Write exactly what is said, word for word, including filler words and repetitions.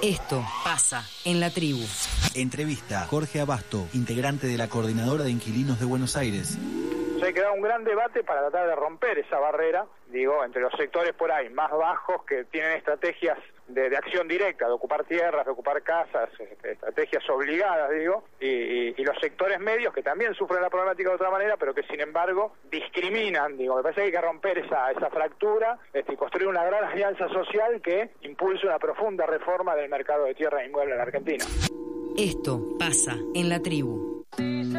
Esto pasa en la tribu. Entrevista Jorge Abasto, integrante de la Coordinadora de Inquilinos de Buenos Aires. Se ha quedado un gran debate para tratar de romper esa barrera, digo, entre los sectores por ahí más bajos que tienen estrategias de, de acción directa, de ocupar tierras, de ocupar casas, estrategias obligadas, digo, y, y, y los sectores medios que también sufren la problemática de otra manera, pero que sin embargo discriminan, digo, me parece que hay que romper esa, esa fractura este, y construir una gran alianza social que impulse una profunda reforma del mercado de tierra e inmueble en la Argentina. Esto pasa en la tribu.